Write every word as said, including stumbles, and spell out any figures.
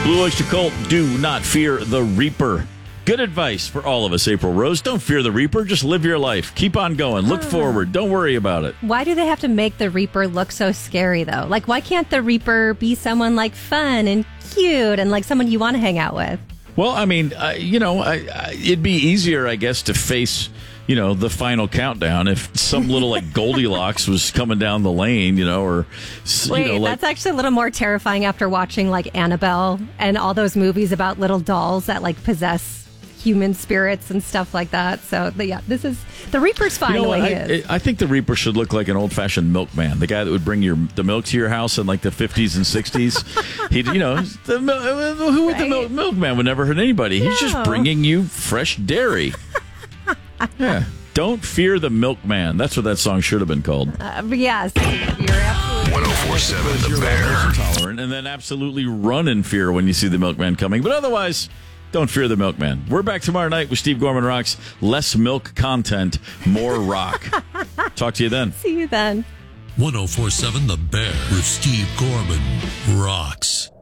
Blue Oyster Cult, do not fear the Reaper. Good advice for all of us, April Rose. Don't fear the Reaper. Just live your life. Keep on going. Look forward. Don't worry about it. Why do they have to make the Reaper look so scary, though? Like, why can't the Reaper be someone, like, fun and cute and, like, someone you want to hang out with? Well, I mean, uh, you know, I, I, it'd be easier, I guess, to face, you know, the final countdown if some little, like, Goldilocks was coming down the lane, you know, or, you Wait, know, like, that's actually a little more terrifying after watching, like, Annabelle and all those movies about little dolls that, like, possess human spirits and stuff like that. So, the, yeah, this is, the Reaper's fine you know the way what? he I, is. I think the Reaper should look like an old-fashioned milkman, the guy that would bring your the milk to your house in, like, the fifties and sixties. He'd, you know, the, who would the milk, milkman would never hurt anybody. He's No. just bringing you fresh dairy. Yeah. Don't fear the milkman. That's what that song should have been called. Uh, yes, you're absolutely one oh four point seven The Bear. Tolerant, and then absolutely run in fear when you see the milkman coming. But otherwise, don't fear the milkman. We're back tomorrow night with Steve Gorman Rocks. Less milk content, more rock. Talk to you then. See you then. one oh four point seven The Bear with Steve Gorman Rocks.